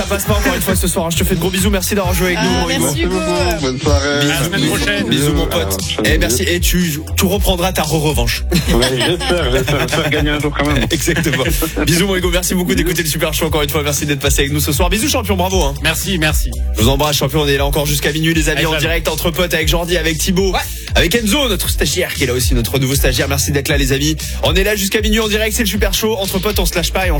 ça passe pas encore une fois ce soir. Je te fais de gros bisous. Merci d'avoir joué avec nous. Merci Hugo. Bonne soirée. À la semaine prochaine. Bisous mon pote. Et merci. Et tu reprendras ta revanche. Ouais, j'espère gagner un jour quand même. Exactement. Bisous mon Hugo. Merci beaucoup d'écouter le Super Show encore une fois. Merci d'être passé avec nous ce soir. Bisous champion. Bravo. Hein. Merci. Je vous embrasse champion. On est là encore jusqu'à minuit les amis avec en direct entre potes avec Jordi, avec Thibaut, avec Enzo, notre stagiaire qui est là aussi, notre nouveau stagiaire. Merci d'être là les amis. On est là jusqu'à minuit en direct. C'est le Super Show entre potes. On se lâche pas et on